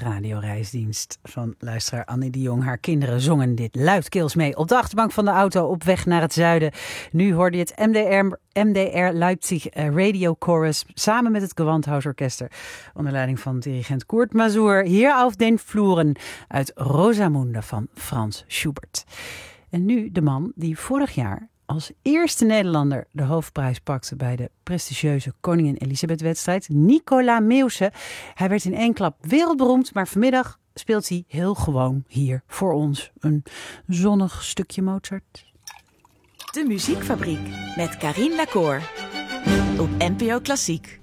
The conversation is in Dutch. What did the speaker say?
radioreisdienst van luisteraar Annie de Jong. Haar kinderen zongen dit luidkeels mee op de achterbank van de auto op weg naar het zuiden. Nu hoorde je het MDR Leipzig Radio Chorus samen met het Gewandhausorchester onder leiding van dirigent Kurt Masur. Hier auf den Fluren uit Rosamunde van Frans Schubert. En nu de man die vorig jaar als eerste Nederlander de hoofdprijs pakte bij de prestigieuze Koningin Elisabeth-wedstrijd, Nicolas Meeuwse. Hij werd in één klap wereldberoemd, maar vanmiddag speelt hij heel gewoon hier voor ons een zonnig stukje Mozart. De Muziekfabriek met Carien Lacour op NPO Klassiek.